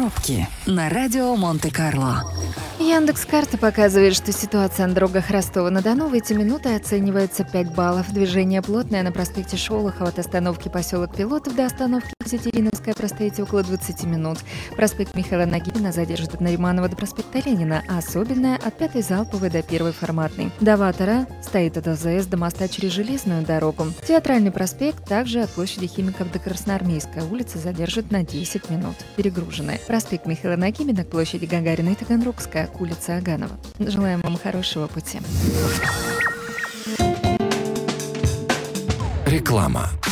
Пробки на радио Монте-Карло. Яндекс.Карта показывает, что ситуация на дорогах Ростова-на-Дону в эти минуты оценивается 5 баллов. Движение плотное на проспекте Шолохова от остановки поселок Пилотов до остановки Екатериновская простоите около 20 минут. Проспект Михаила Нагибина задержит от Нариманова до проспекта Ленина, а особенная от 5-й Залповой до 1-й Форматной. До Ватера стоит от АЗС до моста через железную дорогу. Театральный проспект также от площади Химиков до Красноармейской улицы задержит на 10 минут. Перегруженная. Проспект Михаила Нагибина к площади Гагарина и Таганрогская к улице Аганова. Желаем вам хорошего пути. Реклама.